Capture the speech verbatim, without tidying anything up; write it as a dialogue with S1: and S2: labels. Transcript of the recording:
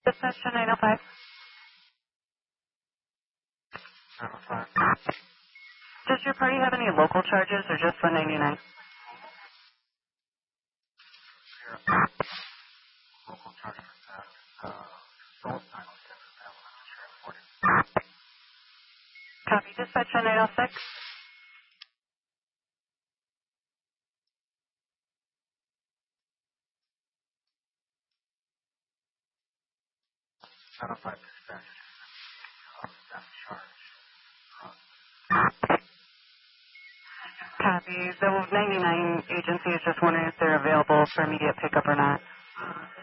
S1: Dispatch to nine oh five.
S2: nine oh five.
S1: Does your party have any local charges or just the ninety-nine?
S2: Local charge for that. Uh, sold nine oh six for that one. I'm not sure I reported.
S1: Copy. Dispatch to nine oh six.
S2: nine oh five dispatch. Uh, that's charge. Uh,
S1: Copy. The ninety-nine agency is just wondering if they're available for immediate pickup or not.